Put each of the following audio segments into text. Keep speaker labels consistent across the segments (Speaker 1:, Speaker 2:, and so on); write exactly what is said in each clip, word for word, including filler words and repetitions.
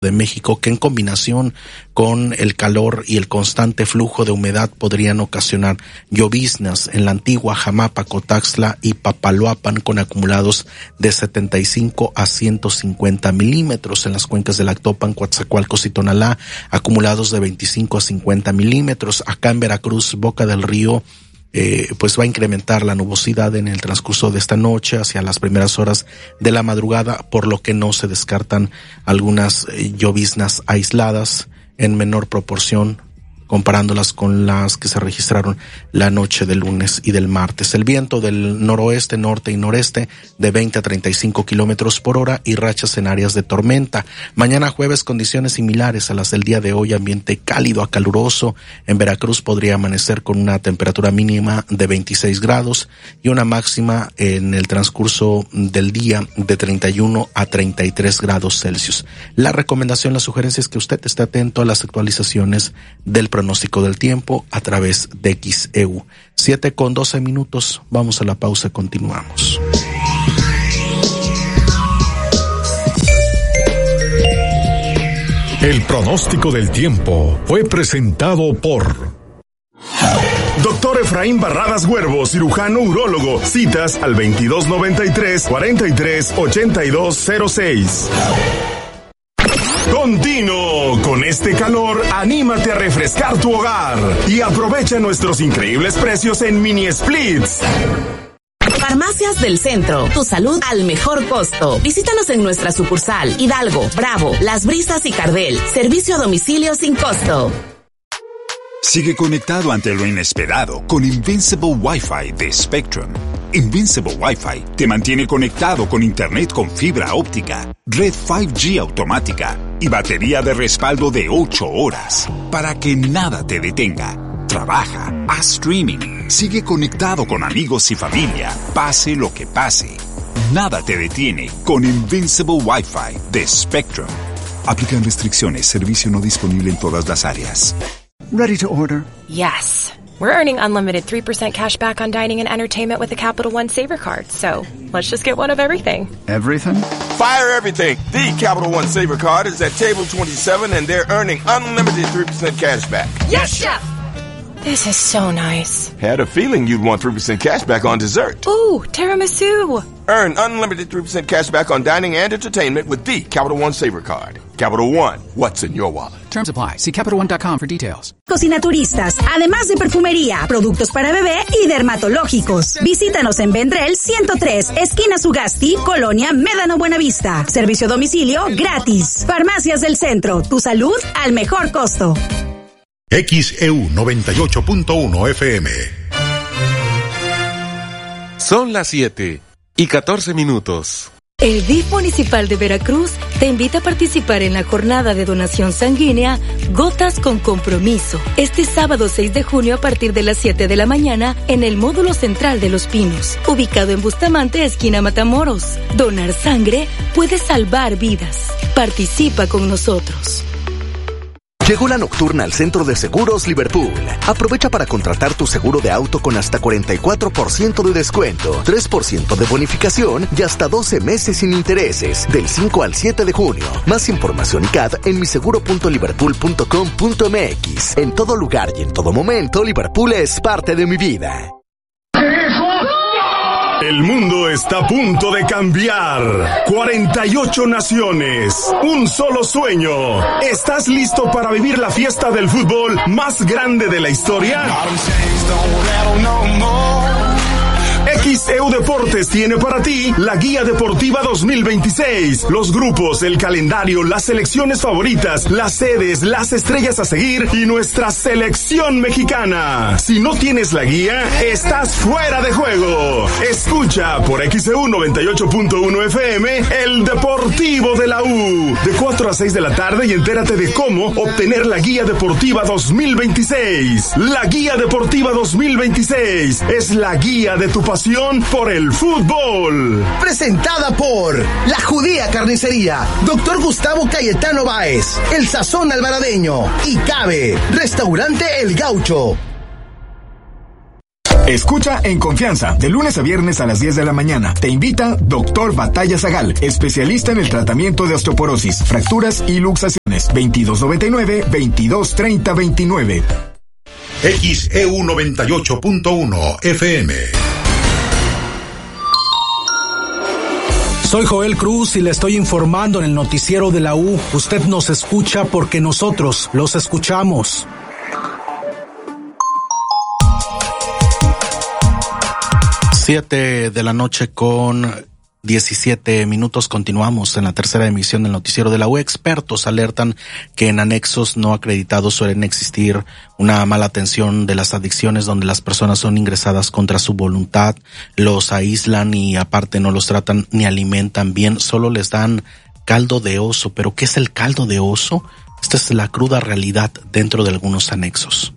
Speaker 1: de México, que en combinación con el calor y el constante flujo de humedad podrían ocasionar lloviznas en la antigua Jamapa, Cotaxtla y Papaloapan, con acumulados de setenta y cinco a ciento cincuenta milímetros. En las cuencas del Actopan, Coatzacoalcos y Tonalá, acumulados de veinticinco a cincuenta milímetros. Acá en Veracruz, Boca del Río, Eh, pues va a incrementar la nubosidad en el transcurso de esta noche hacia las primeras horas de la madrugada, por lo que no se descartan algunas eh, lloviznas aisladas en menor proporción comparándolas con las que se registraron la noche del lunes y del martes. El viento del noroeste, norte y noreste de veinte a treinta y cinco kilómetros por hora y rachas en áreas de tormenta. Mañana jueves, condiciones similares a las del día de hoy, ambiente cálido a caluroso. En Veracruz podría amanecer con una temperatura mínima de veintiséis grados y una máxima en el transcurso del día de treinta y uno a treinta y tres grados Celsius. La recomendación, la sugerencia es que usted esté atento a las actualizaciones del pronóstico del tiempo a través de X E U. siete con doce minutos. Vamos a la pausa, continuamos.
Speaker 2: El pronóstico del tiempo fue presentado por Doctor Efraín Barradas Huervo, cirujano urólogo. Citas al veintidós noventa y tres, cuarenta y tres, ochenta y dos cero seis. Continuo, con este calor, anímate a refrescar tu hogar y aprovecha nuestros increíbles precios en mini splits.
Speaker 3: Farmacias del Centro, tu salud al mejor costo. Visítanos en nuestra sucursal Hidalgo, Bravo, Las Brisas y Cardel. Servicio a domicilio sin costo.
Speaker 4: Sigue conectado ante lo inesperado con Invincible Wi-Fi de Spectrum. Invincible Wi-Fi te mantiene conectado con internet con fibra óptica, red cinco G automática y batería de respaldo de ocho horas para que nada te detenga. Trabaja, haz streaming, sigue conectado con amigos y familia, pase lo que pase. Nada te detiene con Invincible Wi-Fi de Spectrum. Aplican restricciones, servicio no disponible en todas las áreas.
Speaker 5: Ready to order?
Speaker 6: Yes. We're earning unlimited three percent cash back on dining and entertainment with the Capital One Saver Card. So let's just get one of everything.
Speaker 5: Everything?
Speaker 7: Fire everything. The Capital One Saver Card is at table twenty-seven and they're earning unlimited three percent cash back.
Speaker 6: Yes, Chef! This is so nice.
Speaker 7: Had a feeling you'd want three percent cash back on dessert.
Speaker 6: Ooh, tiramisu.
Speaker 7: Earn unlimited three percent cash back on dining and entertainment with the Capital One Saver Card. Capital One, what's in your wallet?
Speaker 8: Terms apply. See Capital One dot com for details.
Speaker 9: Cocinaturistas, además de perfumería, productos para bebé y dermatológicos. Visítanos en Vendrell ciento tres, esquina Sugasti, Colonia Médano Buenavista. Servicio a domicilio gratis. Farmacias del Centro, tu salud al mejor costo.
Speaker 2: X E U noventa y ocho punto uno F M.
Speaker 10: Son las siete y catorce minutos.
Speaker 11: El D I F Municipal de Veracruz te invita a participar en la jornada de donación sanguínea Gotas con Compromiso, este sábado seis de junio a partir de las siete de la mañana en el módulo central de Los Pinos, ubicado en Bustamante, esquina Matamoros. Donar sangre puede salvar vidas. Participa con nosotros.
Speaker 12: Llegó la nocturna al Centro de Seguros Liverpool. Aprovecha para contratar tu seguro de auto con hasta cuarenta y cuatro por ciento de descuento, tres por ciento de bonificación y hasta doce meses sin intereses, del cinco al siete de junio. Más información y C A D en miseguro punto liverpool punto com punto m x. En todo lugar y en todo momento, Liverpool es parte de mi vida.
Speaker 2: El mundo está a punto de cambiar. cuarenta y ocho naciones, un solo sueño. ¿Estás listo para vivir la fiesta del fútbol más grande de la historia? X E U Deportes tiene para ti la Guía Deportiva dos mil veintiséis. Los grupos, el calendario, las selecciones favoritas, las sedes, las estrellas a seguir y nuestra selección mexicana. Si no tienes la guía, estás fuera de juego. Escucha por X E U noventa y ocho punto uno F M el Deportivo de la U. De cuatro a seis de la tarde y entérate de cómo obtener la Guía Deportiva dos mil veintiséis. La Guía Deportiva dos mil veintiséis es la guía de tu pasión por el fútbol.
Speaker 13: Presentada por La Judía Carnicería, Doctor Gustavo Cayetano Báez, El Sazón Alvaradeño y Cabe, Restaurante El Gaucho.
Speaker 5: Escucha en confianza, de lunes a viernes a las diez de la mañana. Te invita Doctor Batalla Zagal, especialista en el tratamiento de osteoporosis, fracturas y luxaciones. veintidós noventa y nueve, veintidós treinta veintinueve.
Speaker 14: X E U noventa y ocho punto uno F M.
Speaker 15: Soy Joel Cruz y le estoy informando en el noticiero de la U. Usted nos escucha porque nosotros los escuchamos.
Speaker 1: Siete de la noche con diecisiete minutos. Continuamos en la tercera emisión del noticiero de la U. Expertos alertan que en anexos no acreditados suelen existir una mala atención de las adicciones, donde las personas son ingresadas contra su voluntad, los aíslan y aparte no los tratan ni alimentan bien, solo les dan caldo de oso. ¿Pero qué es el caldo de oso? Esta es la cruda realidad dentro de algunos anexos.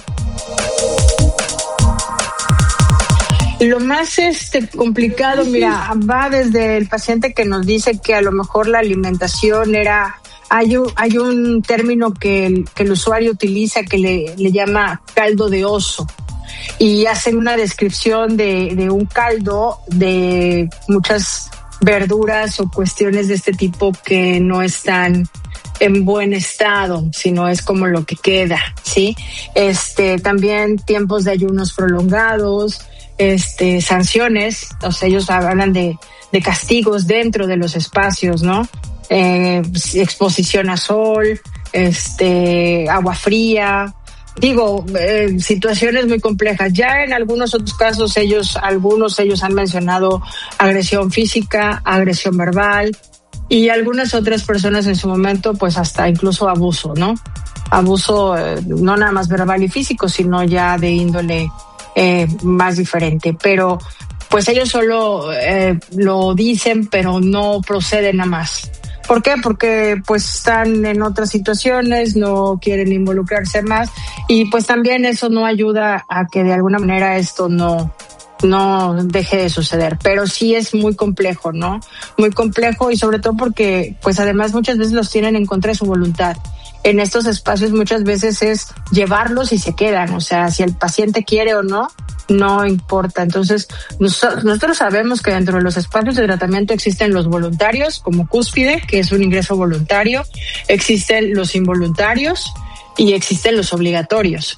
Speaker 16: Lo más este complicado, mira, va desde el paciente que nos dice que a lo mejor la alimentación era, hay un, hay un término que el, que el usuario utiliza que le, le llama caldo de oso, y hacen una descripción de, de un caldo de muchas verduras o cuestiones de este tipo que no están en buen estado, sino es como lo que queda, ¿sí? Este, también tiempos de ayunos prolongados, este, sanciones, o sea, ellos hablan de, de castigos dentro de los espacios, ¿no? Eh, exposición a sol, este, agua fría, digo, eh, situaciones muy complejas. Ya en algunos otros casos ellos, algunos ellos han mencionado agresión física, agresión verbal, y algunas otras personas en su momento, pues hasta incluso abuso, ¿no? Abuso, eh, no nada más verbal y físico, sino ya de índole Eh, más diferente, pero pues ellos solo eh, lo dicen, pero no proceden a más. ¿Por qué? Porque pues están en otras situaciones, no quieren involucrarse más, y pues también eso no ayuda a que de alguna manera esto no no deje de suceder, pero sí es muy complejo, ¿no? Muy complejo, y sobre todo porque pues además muchas veces los tienen en contra de su voluntad. En estos espacios muchas veces es llevarlos y se quedan, o sea, si el paciente quiere o no, no importa. Entonces, nosotros sabemos que dentro de los espacios de tratamiento existen los voluntarios, como Cúspide, que es un ingreso voluntario, existen los involuntarios y existen los obligatorios.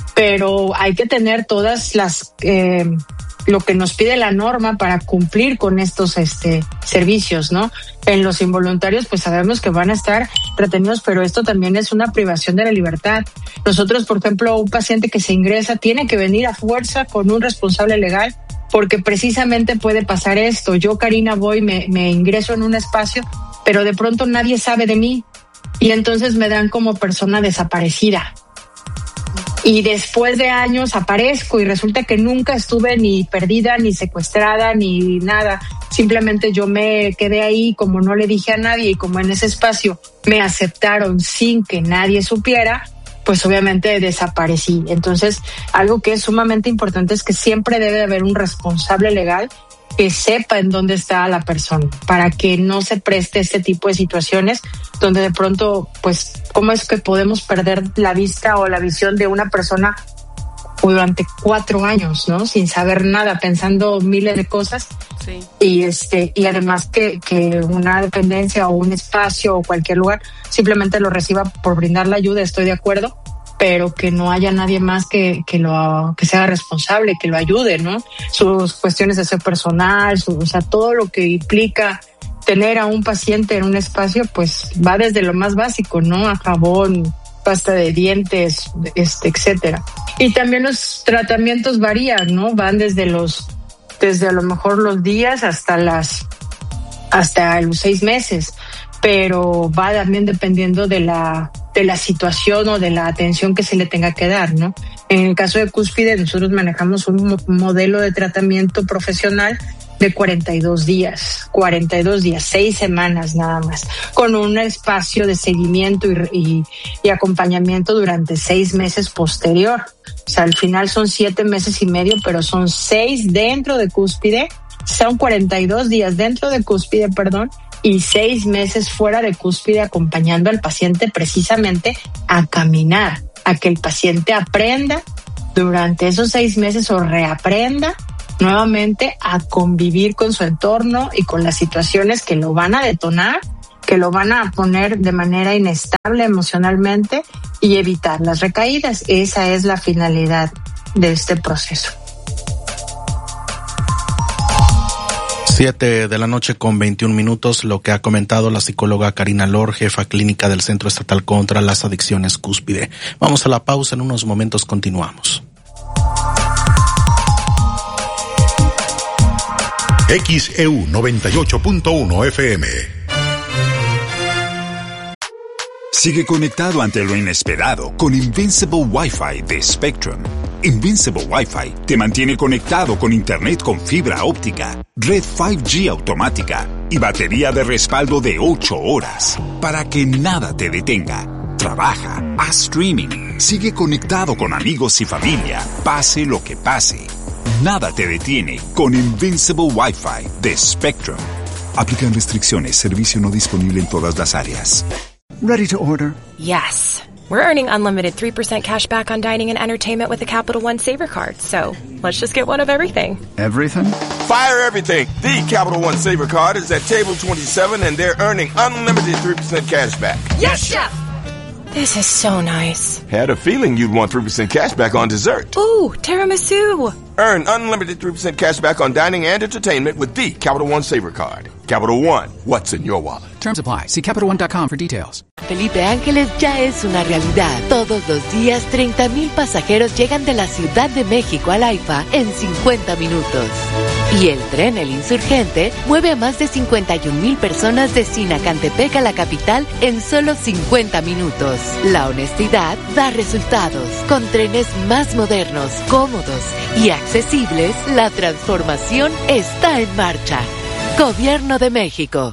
Speaker 16: Pero hay que tener todas las, eh, lo que nos pide la norma para cumplir con estos este servicios, ¿no? En los involuntarios, pues sabemos que van a estar retenidos, pero esto también es una privación de la libertad. Nosotros, por ejemplo, un paciente que se ingresa tiene que venir a fuerza con un responsable legal, porque precisamente puede pasar esto. Yo, Karina, voy, me, me ingreso en un espacio, pero de pronto nadie sabe de mí, y entonces me dan como persona desaparecida. Y después de años aparezco y resulta que nunca estuve ni perdida, ni secuestrada, ni nada. Simplemente yo me quedé ahí, como no le dije a nadie, y como en ese espacio me aceptaron sin que nadie supiera, pues obviamente desaparecí. Entonces, algo que es sumamente importante es que siempre debe de haber un responsable legal que sepa en dónde está la persona, para que no se preste este tipo de situaciones donde de pronto, pues, ¿cómo es que podemos perder la vista o la visión de una persona durante cuatro años, ¿no? Sin saber nada, pensando miles de cosas. Sí. Y este, y además que, que una dependencia o un espacio o cualquier lugar simplemente lo reciba por brindar la ayuda, estoy de acuerdo, pero que no haya nadie más que, que lo, que sea responsable, que lo ayude, ¿no? Sus cuestiones de ser personal, su, o sea, todo lo que implica tener a un paciente en un espacio, pues va desde lo más básico, ¿no? A jabón, pasta de dientes, este, etcétera. Y también los tratamientos varían, ¿no? Van desde los, desde a lo mejor los días hasta las, hasta los seis meses, pero va también dependiendo de la, de la situación o de la atención que se le tenga que dar, ¿no? En el caso de Cúspide, nosotros manejamos un modelo de tratamiento profesional de cuarenta y dos días, cuarenta y dos días, seis semanas nada más, con un espacio de seguimiento y, y, y acompañamiento durante seis meses posterior. O sea, al final son siete meses y medio, pero son seis dentro de Cúspide, son cuarenta y dos días dentro de Cúspide, perdón, y seis meses fuera de Cúspide, acompañando al paciente precisamente a caminar, a que el paciente aprenda durante esos seis meses o reaprenda nuevamente a convivir con su entorno y con las situaciones que lo van a detonar, que lo van a poner de manera inestable emocionalmente y evitar las recaídas. Esa es la finalidad de este proceso.
Speaker 1: Siete de la noche con veintiún minutos, lo que ha comentado la psicóloga Karina Lor, jefa clínica del Centro Estatal contra las Adicciones Cúspide. Vamos a la pausa, en unos momentos continuamos.
Speaker 14: X E U noventa y ocho punto uno F M.
Speaker 4: Sigue conectado ante lo inesperado con Invincible Wi-Fi de Spectrum. Invincible Wi-Fi te mantiene conectado con internet con fibra óptica, red cinco G automática y batería de respaldo de ocho horas para que nada te detenga. Trabaja, haz streaming, sigue conectado con amigos y familia, pase lo que pase. Nada te detiene con Invincible Wi-Fi de Spectrum. Aplican restricciones, servicio no disponible en todas las áreas.
Speaker 17: Ready to order?
Speaker 6: Yes. We're earning unlimited three percent cash back on dining and entertainment with the Capital One Saver Card, so let's just get one of everything.
Speaker 17: Everything?
Speaker 7: Fire everything! The Capital One Saver Card is at table twenty-seven and they're earning unlimited three percent cash back.
Speaker 6: Yes, Chef! This is so nice.
Speaker 7: Had a feeling you'd want three percent cash back on dessert.
Speaker 6: Ooh, tiramisu!
Speaker 7: Earn unlimited three percent cash back on dining and entertainment with the Capital One Saver Card. Capital One, what's in your wallet?
Speaker 8: Terms apply. See Capital One dot com for details.
Speaker 18: Felipe Ángeles ya es una realidad. Todos los días, treinta mil pasajeros llegan de la Ciudad de México al AIFA en cincuenta minutos. Y el tren El Insurgente mueve a más de cincuenta y un mil personas de Sinacantepec a la capital en solo cincuenta minutos. La honestidad da resultados. Con trenes más modernos, cómodos y accesibles, la transformación está en marcha. Gobierno de México.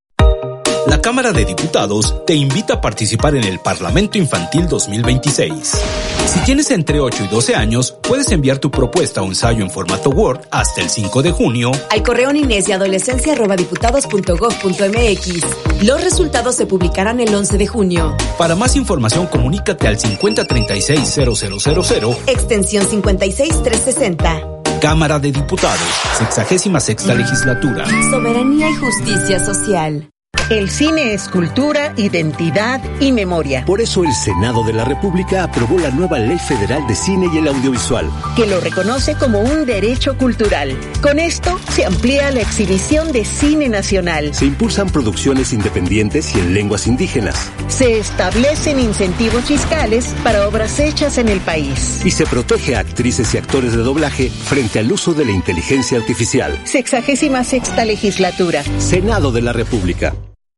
Speaker 19: La Cámara de Diputados te invita a participar en el Parlamento Infantil dos mil veintiséis. Si tienes entre ocho y doce años, puedes enviar tu propuesta o ensayo en formato Word hasta el cinco de junio
Speaker 20: al correo niñez y adolescencia arroba diputados punto gov punto mx. Los resultados se publicarán el once de junio.
Speaker 19: Para más información, comunícate al cincuenta treinta y seis cero cero cero cero,
Speaker 20: extensión cincuenta y seis trescientos sesenta.
Speaker 19: Cámara de Diputados, sexagésima sexta legislatura.
Speaker 20: Soberanía y justicia social.
Speaker 21: El cine es cultura, identidad y memoria.
Speaker 22: Por eso el Senado de la República aprobó la nueva Ley Federal de Cine y el Audiovisual,
Speaker 21: que lo reconoce como un derecho cultural. Con esto se amplía la exhibición de cine nacional.
Speaker 22: Se impulsan producciones independientes y en lenguas indígenas.
Speaker 21: Se establecen incentivos fiscales para obras hechas en el país.
Speaker 22: Y se protege a actrices y actores de doblaje frente al uso de la inteligencia artificial.
Speaker 21: Sexagésima sexta legislatura.
Speaker 22: Senado de la República.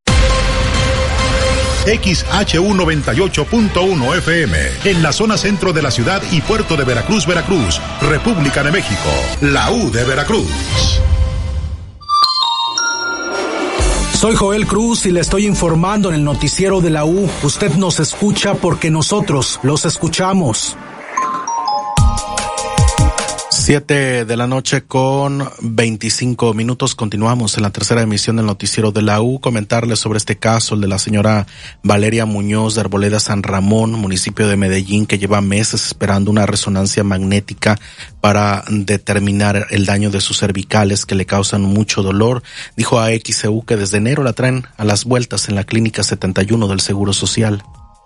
Speaker 14: X H U noventa y ocho punto uno F M, en la zona centro de la ciudad y puerto de Veracruz, Veracruz, República de México, la U de Veracruz.
Speaker 15: Soy Joel Cruz y le estoy informando en el noticiero de la U. Usted nos escucha porque nosotros los escuchamos.
Speaker 1: Siete de la noche con veinticinco minutos. Continuamos en la tercera emisión del noticiero de la U. Comentarles sobre este caso, el de la señora Valeria Muñoz de Arboleda San Ramón, municipio de Medellín, que lleva meses esperando una resonancia magnética para determinar el daño de sus cervicales que le causan mucho dolor. Dijo a X E U que desde enero la traen a las vueltas en la clínica setenta y uno del Seguro Social.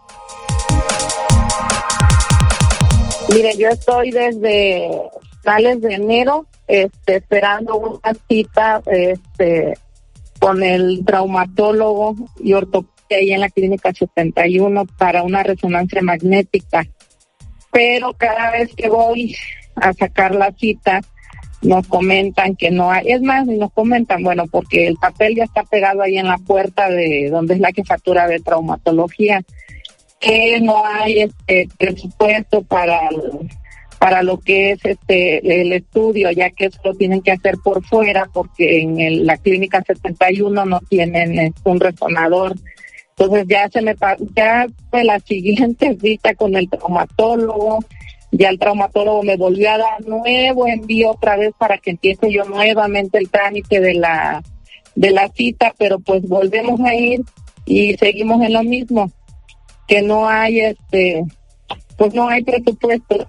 Speaker 23: Mire, yo estoy desde finales de enero, este, esperando una cita, este, con el traumatólogo y ortopedia ahí en la clínica setenta y uno para una resonancia magnética. Pero cada vez que voy a sacar la cita, nos comentan que no hay, es más, nos comentan, bueno, porque el papel ya está pegado ahí en la puerta de donde es la jefatura de traumatología, que no hay este presupuesto para para lo que es este el estudio, ya que eso lo tienen que hacer por fuera, porque en el, la clínica setenta y uno no tienen este, un resonador. Entonces ya se me ya fue la siguiente cita con el traumatólogo, ya el traumatólogo me volvió a dar nuevo envío otra vez para que empiece yo nuevamente el trámite de la de la cita, pero pues volvemos a ir y seguimos en lo mismo, que no hay este pues no hay presupuesto.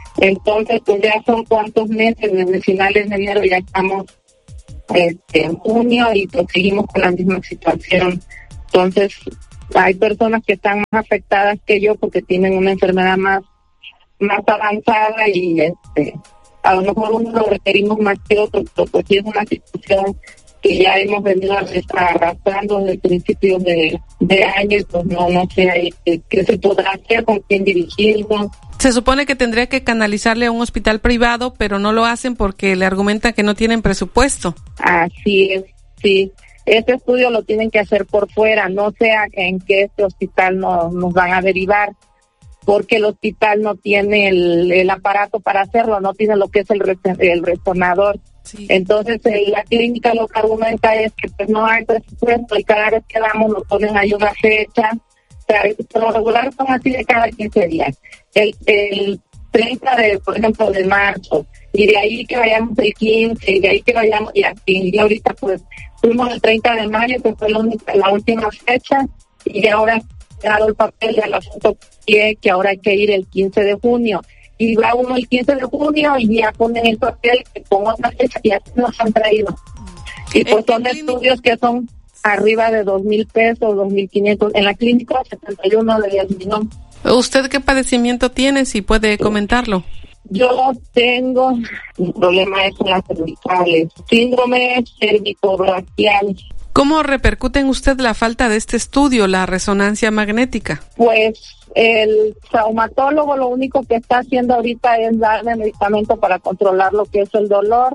Speaker 23: Entonces, pues ya son cuantos meses, desde finales de enero ya estamos este, en junio y pues seguimos con la misma situación. Entonces, hay personas que están más afectadas que yo porque tienen una enfermedad más, más avanzada y este, a lo mejor uno lo requerimos más que otro, pero pues sí es una situación que ya hemos venido arrastrando desde principios de, de año y pues no, no sé qué, qué se podrá hacer, con quién dirigirnos.
Speaker 3: Se supone que tendría que canalizarle a un hospital privado, pero no lo hacen porque le argumentan que no tienen presupuesto.
Speaker 23: Así es, sí. Este estudio lo tienen que hacer por fuera, no sé en qué este hospital no, nos van a derivar, porque el hospital no tiene el, el aparato para hacerlo, no tiene lo que es el, el resonador. Sí. Entonces, en la clínica lo que argumenta es que pues no hay presupuesto y cada vez que damos nos ponen ahí una fecha. O sea, por lo regular son así de cada quince días. El, el treinta de, por ejemplo, de marzo, y de ahí que vayamos el quince, y de ahí que vayamos, y así, y ahorita pues fuimos el treinta de mayo, que fue la, única, la última fecha, y ahora ha dado el papel del asunto que, que ahora hay que ir el quince de junio. Y va uno el quince de junio y ya ponen el papel que con otra fecha y así nos han traído. Y pues son estudios que son arriba de dos mil pesos, dos mil quinientos. En la clínica setenta y uno de Yasminón.
Speaker 3: ¿Usted qué padecimiento tiene, si puede comentarlo?
Speaker 23: Yo tengo un problema es con las cervicales, síndrome cervicobraquial.
Speaker 3: ¿Cómo repercute en usted la falta de este estudio, la resonancia magnética?
Speaker 23: Pues el traumatólogo lo único que está haciendo ahorita es darme medicamento para controlar lo que es el dolor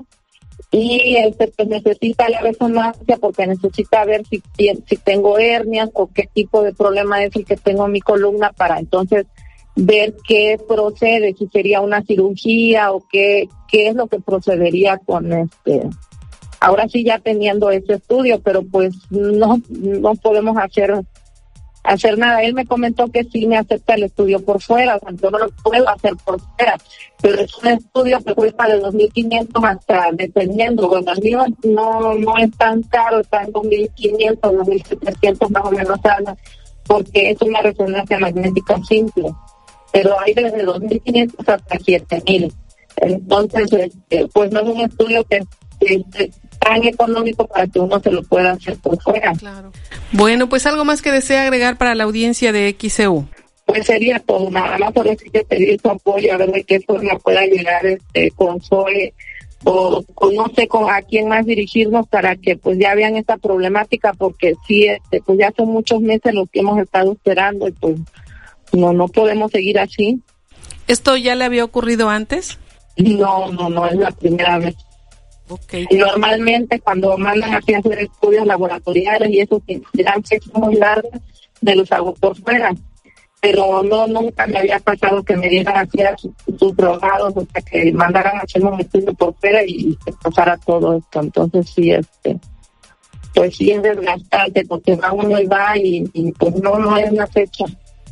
Speaker 23: y este pues necesita la resonancia porque necesita ver si, si tengo hernias o qué tipo de problema es el que tengo en mi columna para entonces ver qué procede, si sería una cirugía o qué, qué es lo que procedería con este... Ahora sí ya teniendo este estudio, pero pues no no podemos hacer hacer nada. Él me comentó que sí me acepta el estudio por fuera, o sea, yo no lo puedo hacer por fuera, pero es un estudio que cuesta de dos mil quinientos hasta, dependiendo, bueno, el mío no, no es tan caro, está en dos mil quinientos, dos mil setecientos más o menos, porque es una resonancia magnética simple, pero hay desde dos mil quinientos hasta siete mil. Entonces, este, pues no es un estudio que es tan económico para que uno se lo pueda hacer por fuera.
Speaker 3: Claro. Bueno, pues algo más que desea agregar para la audiencia de X C U.
Speaker 23: Pues sería todo, nada más por decir que pedir su apoyo, a ver de qué forma pueda llegar este con Zoe o, o no sé con a quién más dirigirnos para que pues ya vean esta problemática, porque sí, este, pues ya son muchos meses los que hemos estado esperando y pues no, no podemos seguir así.
Speaker 3: ¿Esto ya le había ocurrido antes?
Speaker 23: No, no, no es la primera vez.
Speaker 3: Okay.
Speaker 23: Y normalmente cuando mandan aquí a hacer estudios laboratoriales y eso que dan fechas muy largas, me los hago por fuera. Pero no, nunca me había pasado que me dieran así a sus, sus drogados, o sea, que mandaran a hacer un estudio por fuera y que pasara todo esto. Entonces sí, este, pues sí es desgastante porque va uno y va y, y pues no, no hay una fecha.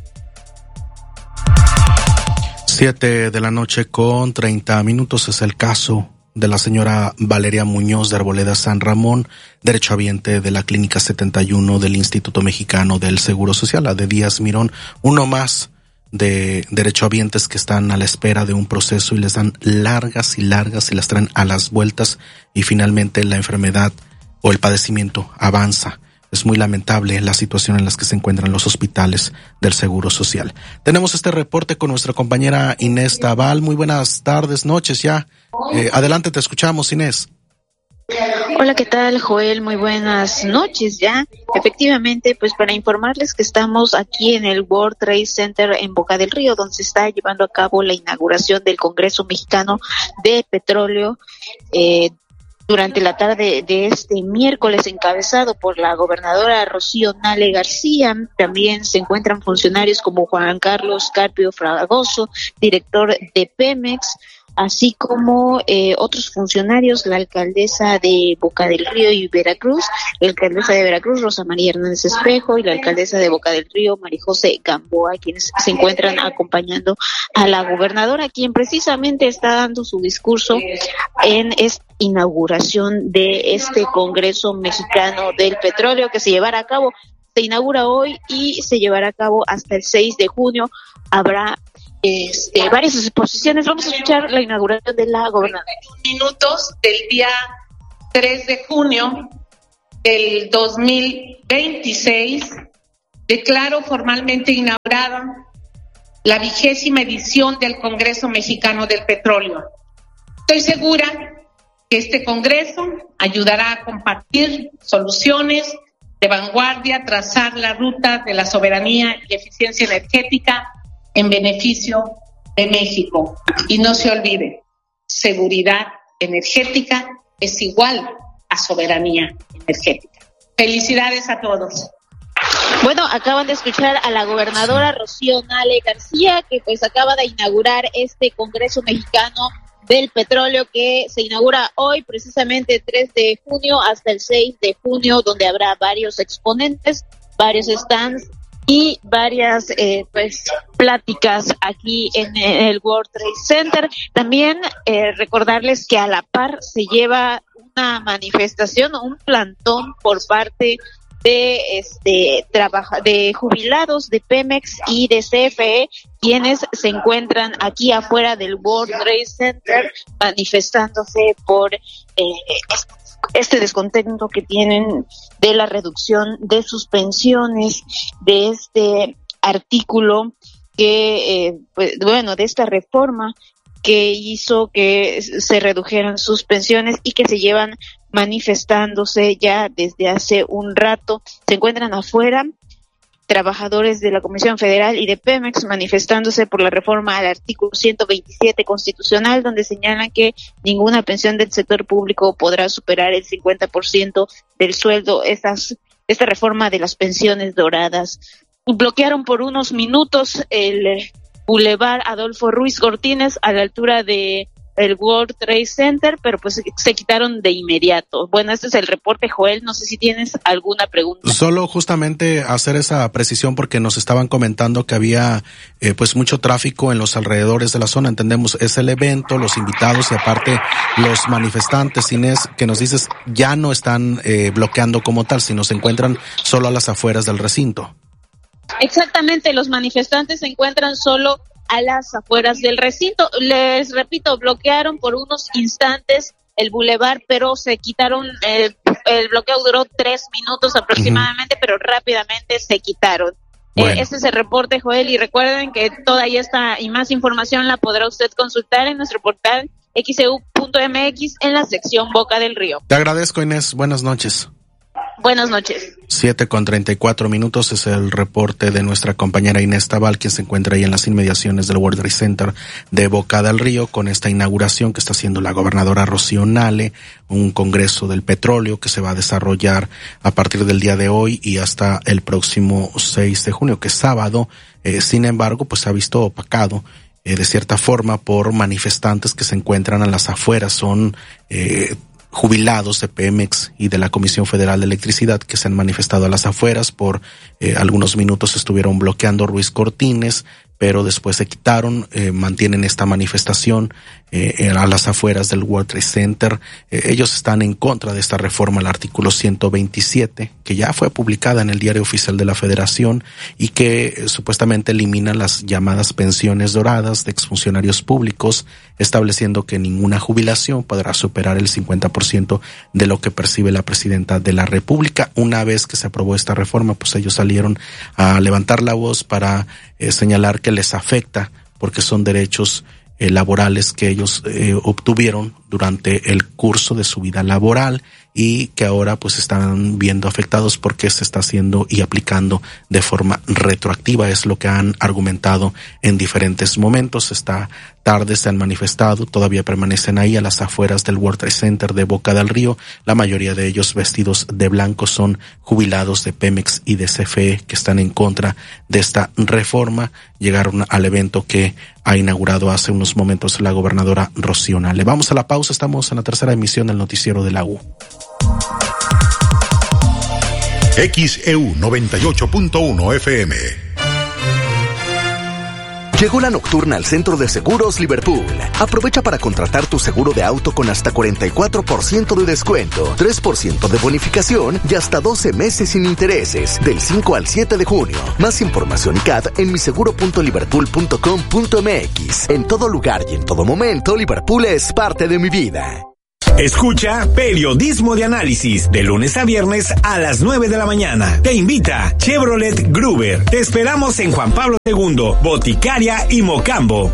Speaker 1: Siete de la noche con treinta minutos es el caso de la señora Valeria Muñoz de Arboleda San Ramón, derechohabiente de la Clínica setenta y uno del Instituto Mexicano del Seguro Social, la de Díaz Mirón, uno más de derechohabientes que están a la espera de un proceso y les dan largas y largas y las traen a las vueltas y finalmente la enfermedad o el padecimiento avanza. Es muy lamentable la situación en la que se encuentran los hospitales del Seguro Social. Tenemos este reporte con nuestra compañera Inés Tabal. Muy buenas tardes, noches ya. Eh, adelante, te escuchamos, Inés.
Speaker 9: Hola, ¿qué tal, Joel? Muy buenas noches ya. Efectivamente, pues para informarles que estamos aquí en el World Trade Center en Boca del Río, donde se está llevando a cabo la inauguración del Congreso Mexicano de Petróleo, eh, durante la tarde de este miércoles, encabezado por la gobernadora Rocío Nale García. También se encuentran funcionarios como Juan Carlos Carpio Fragoso, director de Pemex, así como eh, otros funcionarios, la alcaldesa de Boca del Río y Veracruz, la alcaldesa de Veracruz, Rosa María Hernández Espejo, y la alcaldesa de Boca del Río, María José Gamboa, quienes se encuentran acompañando a la gobernadora, quien precisamente está dando su discurso en esta inauguración de este Congreso Mexicano del Petróleo, que se llevará a cabo, se inaugura hoy y se llevará a cabo hasta el seis de junio. Habrá este, varias exposiciones. Vamos a escuchar la inauguración de la gobernadora.
Speaker 10: Minutos del día tres de junio del dos mil veintiséis, declaro formalmente inaugurada la vigésima edición del Congreso Mexicano del Petróleo. Estoy segura que este Congreso ayudará a compartir soluciones de vanguardia, trazar la ruta de la soberanía y eficiencia energética en beneficio de México. Y no se olvide, seguridad energética es igual a soberanía energética. Felicidades a todos.
Speaker 9: Bueno, acaban de escuchar a la gobernadora Rocío Nale García, que pues acaba de inaugurar este Congreso Mexicano del Petróleo, que se inaugura hoy, precisamente tres de junio hasta el seis de junio, donde habrá varios exponentes, varios stands y varias eh, pues pláticas aquí en el World Trade Center. También eh, recordarles que a la par se lleva una manifestación, un plantón por parte de este trabaja de jubilados de Pemex y de C F E, quienes se encuentran aquí afuera del World Trade Center manifestándose por eh, este descontento que tienen de la reducción de sus pensiones, de este artículo que, eh, pues, bueno, de esta reforma que hizo que se redujeran sus pensiones y que se llevan manifestándose ya desde hace un rato. Se encuentran afuera trabajadores de la Comisión Federal y de Pemex manifestándose por la reforma al artículo ciento veintisiete constitucional, donde señalan que ninguna pensión del sector público podrá superar el cincuenta por ciento del sueldo. Estas, esta reforma de las pensiones doradas. Bloquearon por unos minutos el Boulevard Adolfo Ruiz Cortines a la altura de el World Trade Center, pero pues se quitaron de inmediato. Bueno, este es el reporte, Joel, no sé si tienes alguna pregunta.
Speaker 1: Solo justamente hacer esa precisión porque nos estaban comentando que había eh, pues mucho tráfico en los alrededores de la zona. Entendemos, es el evento, los invitados y aparte los manifestantes, Inés, que nos dices ya no están eh, bloqueando como tal, sino se encuentran solo a las afueras del recinto.
Speaker 9: Exactamente, los manifestantes se encuentran solo a las afueras del recinto. Les repito, bloquearon por unos instantes el bulevar, pero se quitaron, eh, el bloqueo duró tres minutos aproximadamente, uh-huh. pero rápidamente se quitaron. Bueno. Eh, este es el reporte, Joel, y recuerden que toda esta y más información la podrá usted consultar en nuestro portal x e u punto m x en la sección Boca del Río.
Speaker 1: Te agradezco, Inés. Buenas noches.
Speaker 9: Buenas noches.
Speaker 1: Siete con treinta y cuatro minutos es el reporte de nuestra compañera Inés Tabal, quien se encuentra ahí en las inmediaciones del World Trade Center de Boca del Río con esta inauguración que está haciendo la gobernadora Rocío Nale, un congreso del petróleo que se va a desarrollar a partir del día de hoy y hasta el próximo seis de junio, que es sábado. Eh, sin embargo, pues se ha visto opacado eh, de cierta forma por manifestantes que se encuentran a las afueras. Son eh, jubilados de Pemex y de la Comisión Federal de Electricidad que se han manifestado a las afueras. Por eh, algunos minutos estuvieron bloqueando Ruiz Cortines, pero después se quitaron, eh, mantienen esta manifestación eh, a las afueras del World Trade Center. Eh, ellos están en contra de esta reforma al artículo ciento veintisiete, que ya fue publicada en el Diario Oficial de la Federación y que eh, supuestamente elimina las llamadas pensiones doradas de exfuncionarios públicos, estableciendo que ninguna jubilación podrá superar el cincuenta por ciento de lo que percibe la presidenta de la República. Una vez que se aprobó esta reforma, pues ellos salieron a levantar la voz para eh, señalar que les afecta porque son derechos eh, laborales que ellos eh, obtuvieron durante el curso de su vida laboral y que ahora pues están viendo afectados porque se está haciendo y aplicando de forma retroactiva. Es lo que han argumentado en diferentes momentos. Esta tarde se han manifestado, todavía permanecen ahí a las afueras del World Trade Center de Boca del Río. La mayoría de ellos vestidos de blanco son jubilados de Pemex y de C F E que están en contra de esta reforma. Llegaron al evento que ha inaugurado hace unos momentos la gobernadora Rocío Nale. Vamos a la pausa, estamos en la tercera emisión del noticiero de la U.
Speaker 14: X E U noventa y ocho punto uno F M.
Speaker 11: Llegó la nocturna al Centro de Seguros Liverpool. Aprovecha para contratar tu seguro de auto con hasta cuarenta y cuatro por ciento de descuento, tres por ciento de bonificación y hasta doce meses sin intereses, del cinco al siete de junio. Más información y C A D en miseguro punto liverpool punto com punto m x. En todo lugar y en todo momento, Liverpool es parte de mi vida.
Speaker 12: Escucha Periodismo de Análisis de lunes a viernes a las nueve de la mañana. Te invita Chevrolet Gruber. Te esperamos en Juan Pablo segundo, Boticaria y Mocambo.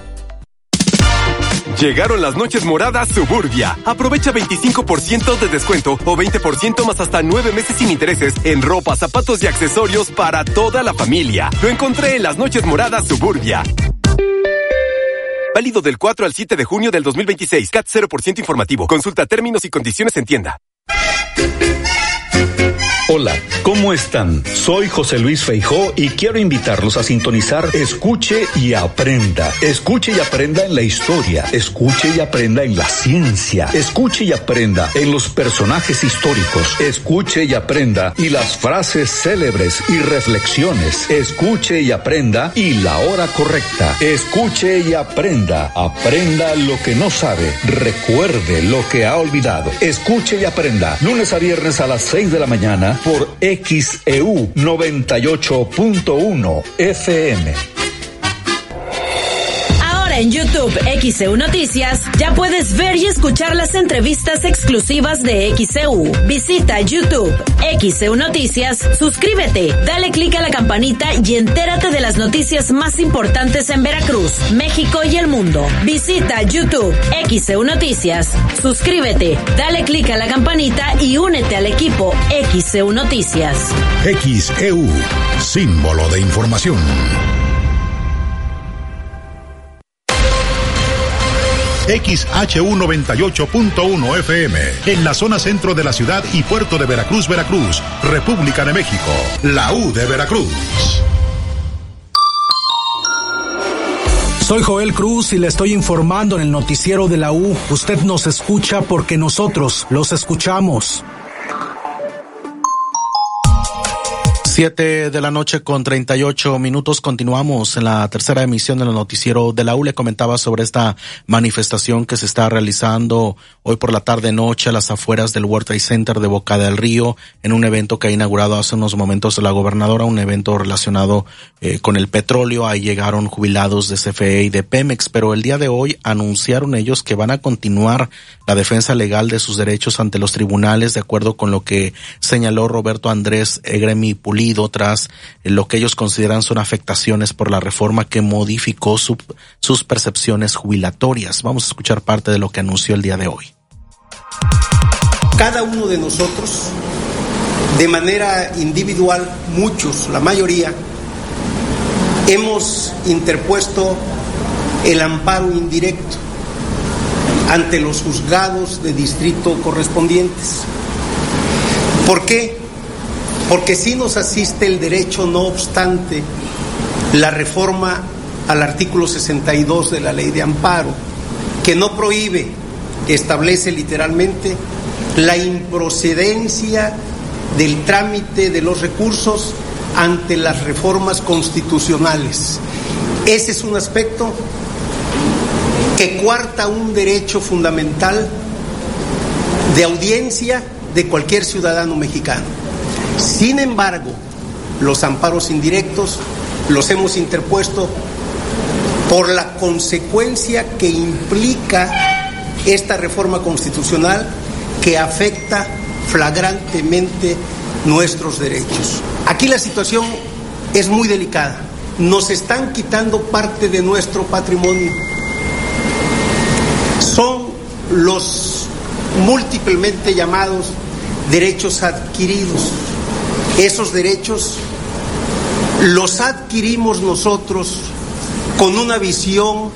Speaker 17: Llegaron las noches moradas Suburbia. Aprovecha veinticinco por ciento de descuento o veinte por ciento más hasta nueve meses sin intereses en ropa, zapatos y accesorios para toda la familia. Lo encontré en las noches moradas Suburbia. Válido del cuatro al siete de junio del dos mil veintiséis. C A T cero por ciento informativo. Consulta términos y condiciones en tienda.
Speaker 24: Hola, ¿cómo están? Soy José Luis Feijó y quiero invitarlos a sintonizar Escuche y Aprenda. Escuche y aprenda en la historia. Escuche y aprenda en la ciencia. Escuche y aprenda en los personajes históricos. Escuche y aprenda y las frases célebres y reflexiones. Escuche y aprenda y la hora correcta. Escuche y aprenda. Aprenda lo que no sabe. Recuerde lo que ha olvidado. Escuche y aprenda. Lunes a viernes a las seis de la mañana por X E U noventa y ocho punto uno F M.
Speaker 25: En YouTube X E U Noticias ya puedes ver y escuchar las entrevistas exclusivas de X E U. Visita YouTube X E U Noticias, suscríbete, dale clic a la campanita y entérate de las noticias más importantes en Veracruz, México y el mundo. Visita YouTube X E U Noticias, suscríbete, dale clic a la campanita y únete al equipo X E U Noticias.
Speaker 14: X E U, símbolo de información. X H U noventa y ocho punto uno F M, en la zona centro de la ciudad y puerto de Veracruz, Veracruz, República de México, la U de Veracruz.
Speaker 15: Soy Joel Cruz y le estoy informando en el noticiero de la U. Usted nos escucha porque nosotros los escuchamos.
Speaker 1: Siete de la noche con treinta y ocho minutos. Continuamos en la tercera emisión del noticiero de la U. Le comentaba sobre esta manifestación que se está realizando hoy por la tarde noche a las afueras del World Trade Center de Boca del Río, en un evento que ha inaugurado hace unos momentos la gobernadora, un evento relacionado eh, con el petróleo. Ahí llegaron jubilados de C F E y de Pemex, pero el día de hoy anunciaron ellos que van a continuar la defensa legal de sus derechos ante los tribunales, de acuerdo con lo que señaló Roberto Andrés Egremi Pulido, tras lo que ellos consideran son afectaciones por la reforma que modificó su, sus percepciones jubilatorias. Vamos a escuchar parte de lo que anunció el día de hoy.
Speaker 26: Cada uno de nosotros, de manera individual, muchos, la mayoría, hemos interpuesto el amparo indirecto ante los juzgados de distrito correspondientes. ¿Por qué? Porque sí nos asiste el derecho, no obstante, la reforma al artículo sesenta y dos de la Ley de Amparo, que no prohíbe, que establece literalmente la improcedencia del trámite de los recursos ante las reformas constitucionales. Ese es un aspecto que coarta un derecho fundamental de audiencia de cualquier ciudadano mexicano. Sin embargo, los amparos indirectos los hemos interpuesto por la consecuencia que implica esta reforma constitucional que afecta flagrantemente nuestros derechos. Aquí la situación es muy delicada. Nos están quitando parte de nuestro patrimonio. Son los múltiplemente llamados derechos adquiridos. Esos derechos los adquirimos nosotros con una visión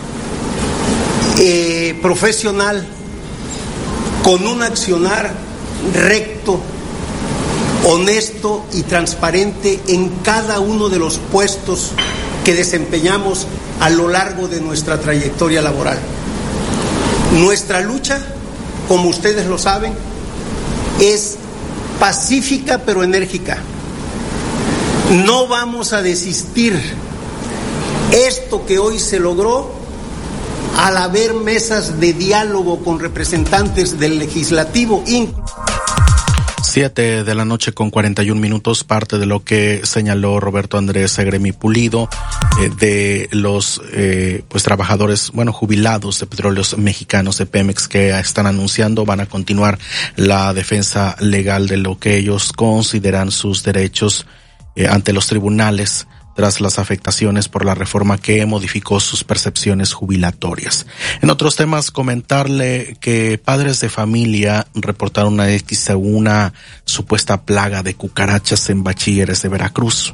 Speaker 26: eh, profesional, con un accionar recto, honesto y transparente en cada uno de los puestos que desempeñamos a lo largo de nuestra trayectoria laboral. Nuestra lucha, como ustedes lo saben, es pacífica pero enérgica. No vamos a desistir Esto que hoy se logró al haber mesas de diálogo con representantes del legislativo.
Speaker 1: Siete de la noche con cuarenta y un minutos, parte de lo que señaló Roberto Andrés Segremi Pulido, eh, de los eh, pues trabajadores, bueno, jubilados de Petróleos Mexicanos de Pemex, que están anunciando van a continuar la defensa legal de lo que ellos consideran sus derechos eh, ante los tribunales, tras las afectaciones por la reforma que modificó sus percepciones jubilatorias. En otros temas, comentarle que padres de familia reportaron a X E U una supuesta plaga de cucarachas en bachilleres de Veracruz.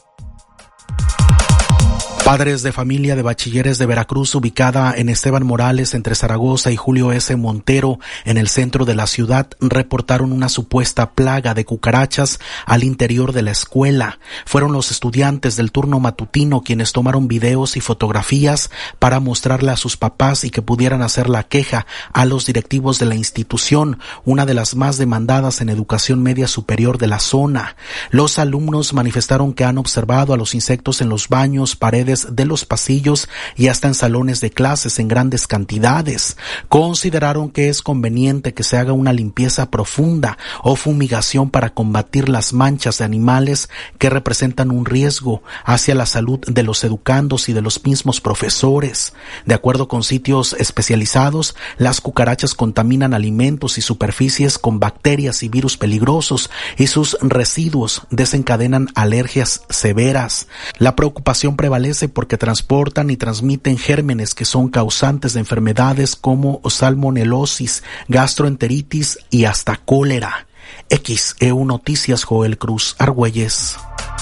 Speaker 1: Padres de familia de bachilleres de Veracruz, ubicada en Esteban Morales entre Zaragoza y Julio S. Montero, en el centro de la ciudad, reportaron una supuesta plaga de cucarachas al interior de la escuela. Fueron los estudiantes del turno matutino quienes tomaron videos y fotografías para mostrarle a sus papás y que pudieran hacer la queja a los directivos de la institución, una de las más demandadas en educación media superior de la zona. Los alumnos manifestaron que han observado a los insectos en los baños, paredes de los pasillos y hasta en salones de clases en grandes cantidades. Consideraron que es conveniente que se haga una limpieza profunda o fumigación para combatir las manchas de animales que representan un riesgo hacia la salud de los educandos y de los mismos profesores. De acuerdo con sitios especializados, las cucarachas contaminan alimentos y superficies con bacterias y virus peligrosos y sus residuos desencadenan alergias severas. La preocupación prevalece porque transportan y transmiten gérmenes que son causantes de enfermedades como salmonelosis, gastroenteritis y hasta cólera. X E U Noticias, Joel Cruz Argüelles.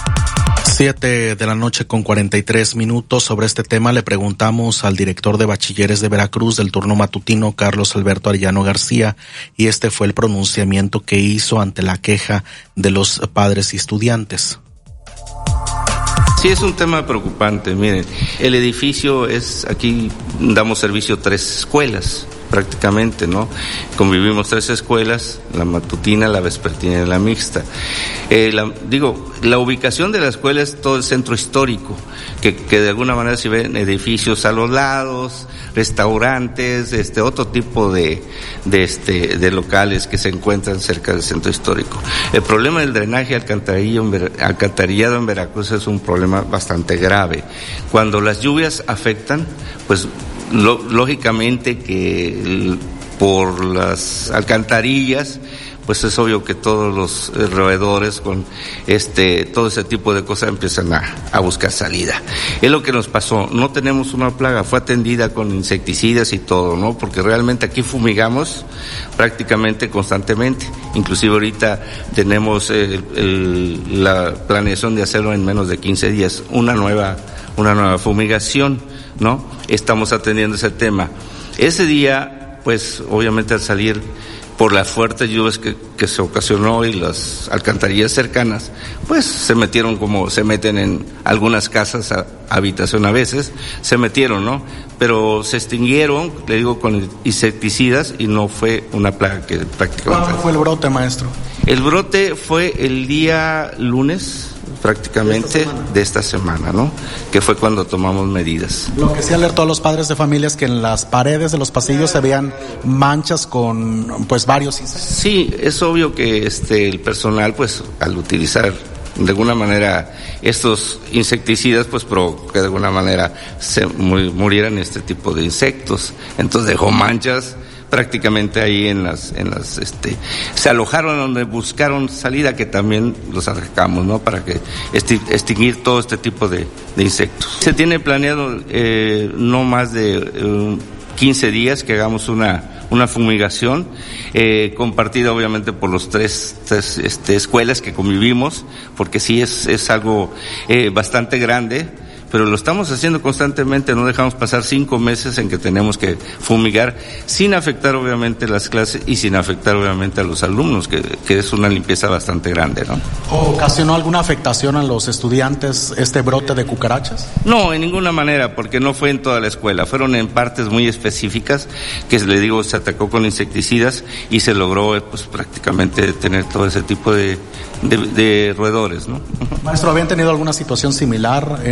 Speaker 1: Siete de la noche con cuarenta y tres minutos. Sobre este tema le preguntamos al director de bachilleres de Veracruz del turno matutino, Carlos Alberto Arellano García, y este fue el pronunciamiento que hizo ante la queja de los padres y estudiantes.
Speaker 2: Sí, es un tema preocupante. Miren, el edificio es, aquí damos servicio a tres escuelas prácticamente, ¿no? Convivimos tres escuelas, la matutina, la vespertina y la mixta. Eh, la, digo, la ubicación de la escuela es todo el centro histórico, que, que de alguna manera se ven edificios a los lados, restaurantes, este, otro tipo de, de este, de locales que se encuentran cerca del centro histórico. El problema del drenaje alcantarillado en Veracruz es un problema bastante grave. Cuando las lluvias afectan, pues lógicamente que por las alcantarillas, pues es obvio que todos los roedores con este todo ese tipo de cosas empiezan a, a buscar salida. Es lo que nos pasó. No tenemos una plaga, fue atendida con insecticidas y todo, ¿no? Porque realmente aquí fumigamos prácticamente constantemente. Inclusive ahorita tenemos el, el, la planeación de hacerlo en menos de quince días, una nueva una nueva fumigación, ¿no? Estamos atendiendo ese tema. Ese día, pues, obviamente al salir por las fuertes lluvias que, que se ocasionó y las alcantarillas cercanas, pues se metieron como se meten en algunas casas a, a habitación a veces, se metieron, ¿no? Pero se extinguieron, le digo, con insecticidas y no fue una plaga que prácticamente...
Speaker 1: ¿Cuándo fue el brote, maestro?
Speaker 2: El brote fue el día lunes, prácticamente, de esta, de esta semana, ¿no? Que fue cuando tomamos medidas.
Speaker 1: Lo que sí alertó a los padres de familia es que en las paredes de los pasillos se veían manchas con, pues, varios insectos.
Speaker 2: Sí, es obvio que este el personal, pues, al utilizar de alguna manera estos insecticidas, pues provocó que de alguna manera se murieran este tipo de insectos. Entonces dejó manchas prácticamente ahí en las, en las, este, se alojaron donde buscaron salida, que también los arrancamos, ¿no? Para que extinguir todo este tipo de, de insectos. Se tiene planeado eh, no más de eh, quince días que hagamos una una fumigación eh, compartida obviamente por los tres, tres este, escuelas que convivimos, porque sí es es algo eh, bastante grande, pero lo estamos haciendo constantemente, no dejamos pasar cinco meses en que tenemos que fumigar, sin afectar obviamente las clases y sin afectar obviamente a los alumnos, que, que es una limpieza bastante grande, ¿no?
Speaker 1: ¿Ocasionó alguna afectación a los estudiantes este brote de cucarachas?
Speaker 2: No, en ninguna manera, porque no fue en toda la escuela, fueron en partes muy específicas, que le digo, se atacó con insecticidas y se logró pues prácticamente detener todo ese tipo de, de, de roedores, ¿no?
Speaker 1: Maestro, ¿habían tenido alguna situación similar en años anteriores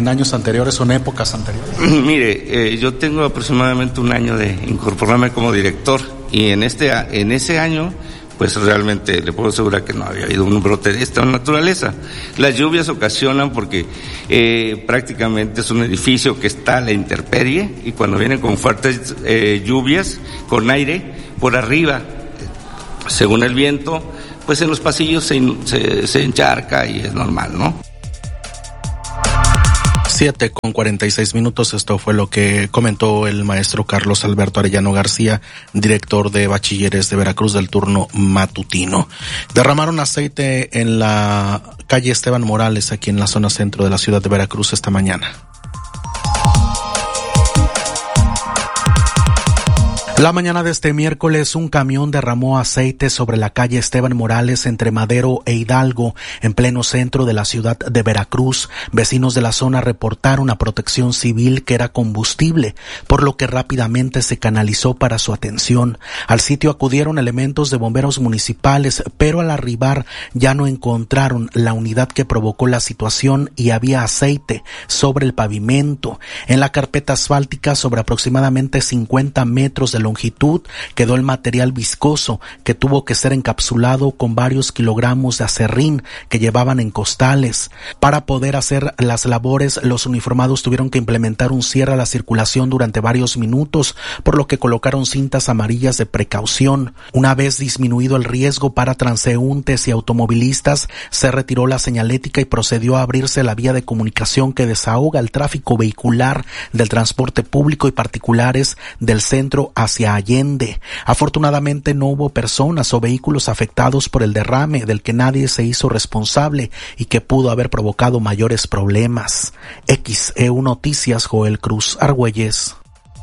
Speaker 1: anteriores o en épocas anteriores?
Speaker 2: Mire, eh, yo tengo aproximadamente un año de incorporarme como director y en este en ese año pues realmente le puedo asegurar que no había habido un brote de esta naturaleza. Las lluvias ocasionan porque eh, prácticamente es un edificio que está a la intemperie y cuando vienen con fuertes eh, lluvias, con aire, por arriba, según el viento, pues en los pasillos se, se, se encharca y es normal, ¿no?
Speaker 1: siete con cuarenta y seis minutos, esto fue lo que comentó el maestro Carlos Alberto Arellano García, director de Bachilleres de Veracruz del turno matutino. Derramaron aceite en la calle Esteban Morales, aquí en la zona centro de la ciudad de Veracruz esta mañana. La mañana de este miércoles, un camión derramó aceite sobre la calle Esteban Morales entre Madero e Hidalgo, en pleno centro de la ciudad de Veracruz. Vecinos de la zona reportaron a Protección Civil que era combustible, por lo que rápidamente se canalizó para su atención. Al sitio acudieron elementos de bomberos municipales, pero al arribar ya no encontraron la unidad que provocó la situación y había aceite sobre el pavimento. En la carpeta asfáltica, sobre aproximadamente cincuenta metros de longitud, quedó el material viscoso que tuvo que ser encapsulado con varios kilogramos de acerrín que llevaban en costales. Para poder hacer las labores, los uniformados tuvieron que implementar un cierre a la circulación durante varios minutos, por lo que colocaron cintas amarillas de precaución. Una vez disminuido el riesgo para transeúntes y automovilistas, se retiró la señalética y procedió a abrirse la vía de comunicación que desahoga el tráfico vehicular del transporte público y particulares del centro hacia Allende. Afortunadamente no hubo personas o vehículos afectados por el derrame, del que nadie se hizo responsable y que pudo haber provocado mayores problemas. X E U Noticias, Joel Cruz Argüelles.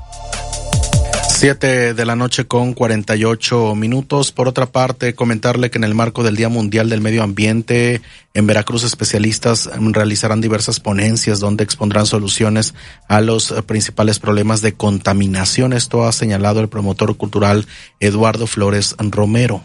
Speaker 1: Siete de la noche con cuarenta y ocho minutos. Por otra parte, comentarle que en el marco del Día Mundial del Medio Ambiente, en Veracruz especialistas realizarán diversas ponencias donde expondrán soluciones a los principales problemas de contaminación. Esto ha señalado el promotor cultural Eduardo Flores Romero.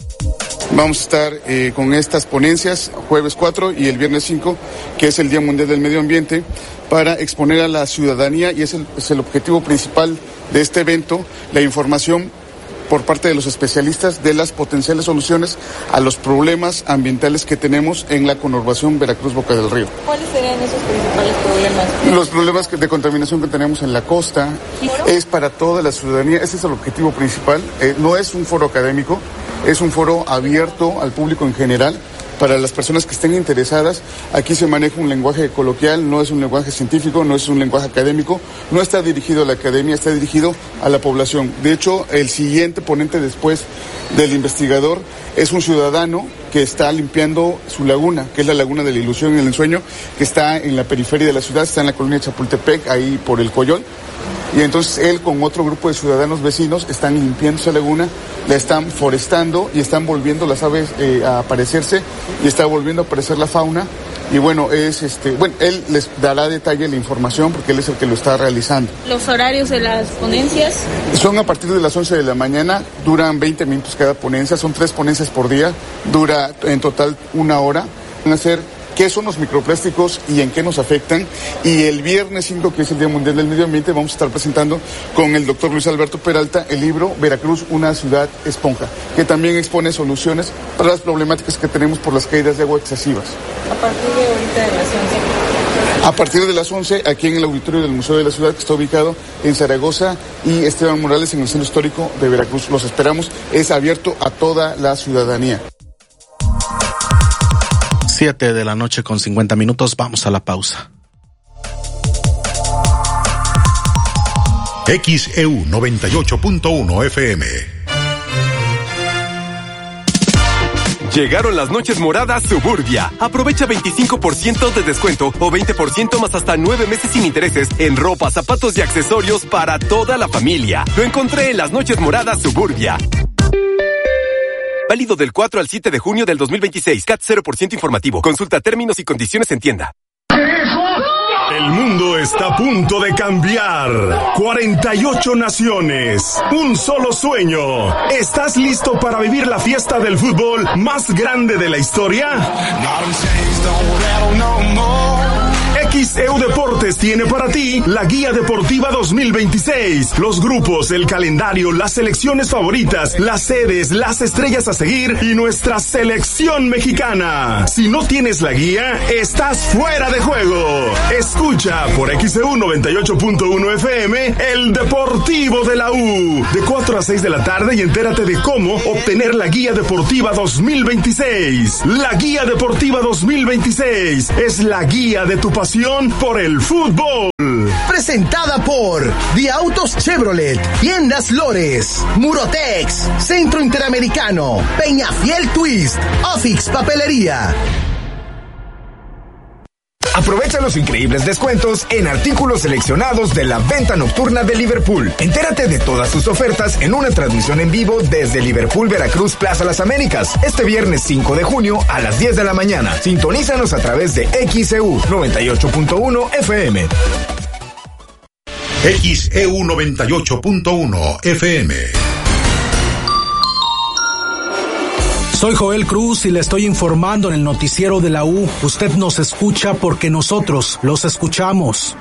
Speaker 4: Vamos a estar eh, con estas ponencias jueves cuatro y el viernes cinco, que es el Día Mundial del Medio Ambiente, para exponer a la ciudadanía, y es el, es el objetivo principal de este evento, la información por parte de los especialistas de las potenciales soluciones a los problemas ambientales que tenemos en la conurbación Veracruz-Boca del Río.
Speaker 5: ¿Cuáles serían esos principales problemas?
Speaker 4: Los problemas de contaminación que tenemos en la costa es para toda la ciudadanía, ese es el objetivo principal. Eh, no es un foro académico, es un foro abierto al público en general. Para las personas que estén interesadas, aquí se maneja un lenguaje coloquial, no es un lenguaje científico, no es un lenguaje académico, no está dirigido a la academia, está dirigido a la población. De hecho, el siguiente ponente después del investigador es un ciudadano que está limpiando su laguna, que es la Laguna de la Ilusión y el Ensueño, que está en la periferia de la ciudad, está en la colonia Chapultepec, ahí por el Coyol. Y entonces él con otro grupo de ciudadanos vecinos están limpiando esa laguna, la están forestando y están volviendo las aves eh, a aparecerse y está volviendo a aparecer la fauna. Y bueno, es este, bueno, él les dará detalle la información porque él es el que lo está realizando.
Speaker 5: ¿Los horarios de las ponencias?
Speaker 4: Son a partir de las once de la mañana, duran veinte minutos cada ponencia, son tres ponencias por día, dura en total una hora. Van a ser qué son los microplásticos y en qué nos afectan. Y el viernes cinco, que es el Día Mundial del Medio Ambiente, vamos a estar presentando con el doctor Luis Alberto Peralta el libro Veracruz, una ciudad esponja, que también expone soluciones para las problemáticas que tenemos por las caídas de agua excesivas.
Speaker 5: A partir de ahorita de las once.
Speaker 4: A partir de las once, aquí en el auditorio del Museo de la Ciudad, que está ubicado en Zaragoza, y Esteban Morales en el Centro Histórico de Veracruz. Los esperamos, es abierto a toda la ciudadanía.
Speaker 1: Siete de la noche con cincuenta minutos, vamos a la pausa.
Speaker 14: X E U noventa y ocho punto uno F M.
Speaker 17: Llegaron las noches moradas Suburbia. Aprovecha veinticinco por ciento de descuento o veinte por ciento más hasta nueve meses sin intereses en ropa, zapatos y accesorios para toda la familia. Lo encontré en las noches moradas Suburbia. Válido del cuatro al siete de junio del dos mil veintiséis. C A T cero por ciento informativo. Consulta términos y condiciones en tienda.
Speaker 12: El mundo está a punto de cambiar. cuarenta y ocho naciones. Un solo sueño. ¿Estás listo para vivir la fiesta del fútbol más grande de la historia?
Speaker 6: X E U Deportes tiene para ti la Guía Deportiva dos mil veintiséis. Los grupos, el calendario, las selecciones favoritas, las sedes, las estrellas a seguir y nuestra selección mexicana. Si no tienes la guía, estás fuera de juego. Escucha por X E U noventa y ocho punto uno F M el Deportivo de la U. De cuatro a seis de la tarde y entérate de cómo obtener la Guía Deportiva dos mil veintiséis. La Guía Deportiva dos mil veintiséis es la guía de tu pasión por el fútbol.
Speaker 7: Presentada por The Autos Chevrolet, Tiendas Lores, Murotex, Centro Interamericano, Peñafiel Twist, Ofix Papelería.
Speaker 8: Aprovecha los increíbles descuentos en artículos seleccionados de la venta nocturna de Liverpool. Entérate de todas sus ofertas en una transmisión en vivo desde Liverpool Veracruz Plaza Las Américas, este viernes cinco de junio a las diez de la mañana. Sintonízanos a través de X E U noventa y ocho punto uno F M.
Speaker 14: X E U noventa y ocho punto uno F M.
Speaker 15: Soy Joel Cruz y le estoy informando en el noticiero de la U. Usted nos escucha porque nosotros los escuchamos.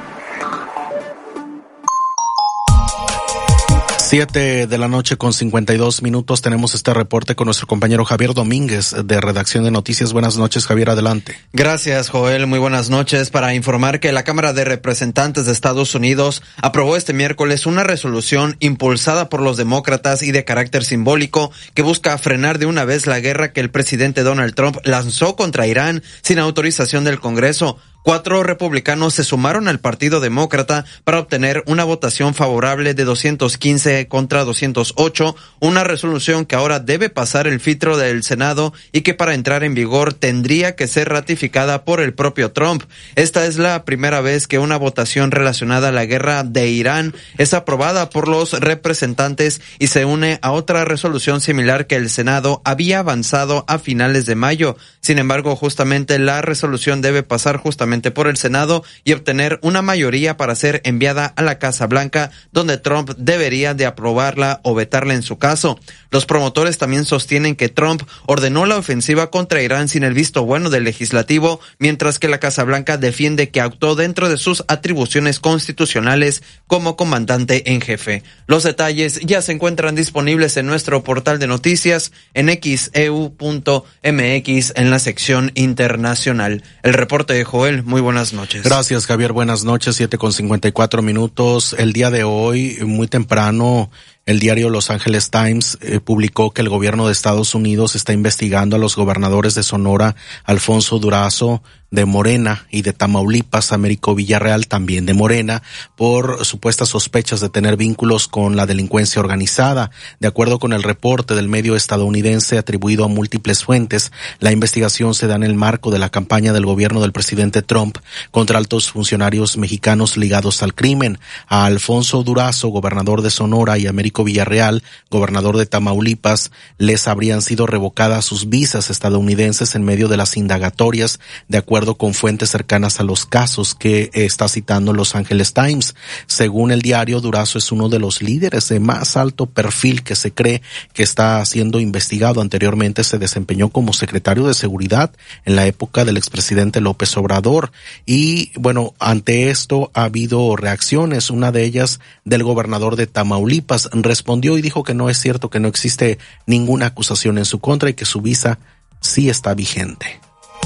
Speaker 1: Siete de la noche con cincuenta y dos minutos. Tenemos este reporte con nuestro compañero Javier Domínguez de Redacción de Noticias. Buenas noches, Javier, adelante.
Speaker 13: Gracias, Joel. Muy buenas noches. Para informar que la Cámara de Representantes de Estados Unidos aprobó este miércoles una resolución impulsada por los demócratas y de carácter simbólico que busca frenar de una vez la guerra que el presidente Donald Trump lanzó contra Irán sin autorización del Congreso. Cuatro republicanos se sumaron al Partido Demócrata para obtener una votación favorable de doscientos quince contra doscientos ocho, una resolución que ahora debe pasar el filtro del Senado y que para entrar en vigor tendría que ser ratificada por el propio Trump. Esta es la primera vez que una votación relacionada a la guerra de Irán es aprobada por los representantes y se une a otra resolución similar que el Senado había avanzado a finales de mayo. Sin embargo, justamente la resolución debe pasar justamente por el Senado y obtener una mayoría para ser enviada a la Casa Blanca, donde Trump debería de aprobarla o vetarla en su caso. Los promotores también sostienen que Trump ordenó la ofensiva contra Irán sin el visto bueno del legislativo, mientras que la Casa Blanca defiende que actuó dentro de sus atribuciones constitucionales como comandante en jefe. Los detalles ya se encuentran disponibles en nuestro portal de noticias en X E U punto M X en la sección internacional. El reporte de Joel. Muy buenas noches.
Speaker 1: Gracias, Javier. Buenas noches. Siete con cincuenta y cuatro minutos. El día de hoy, muy temprano, el diario Los Angeles Times eh, publicó que el gobierno de Estados Unidos está investigando a los gobernadores de Sonora, Alfonso Durazo, de Morena, y de Tamaulipas, Américo Villarreal, también de Morena, por supuestas sospechas de tener vínculos con la delincuencia organizada. De acuerdo con el reporte del medio estadounidense atribuido a múltiples fuentes, la investigación se da en el marco de la campaña del gobierno del presidente Trump contra altos funcionarios mexicanos ligados al crimen. A Alfonso Durazo, gobernador de Sonora, y Américo Villarreal, gobernador de Tamaulipas, les habrían sido revocadas sus visas estadounidenses en medio de las indagatorias, de acuerdo con fuentes cercanas a los casos que está citando Los Angeles Times. Según el diario, Durazo es uno de los líderes de más alto perfil que se cree que está siendo investigado. Anteriormente se desempeñó como secretario de Seguridad en la época del expresidente López Obrador. Y bueno, ante esto ha habido reacciones, una de ellas del gobernador de Tamaulipas. Respondió y dijo que no es cierto, que no existe ninguna acusación en su contra y que su visa sí está vigente.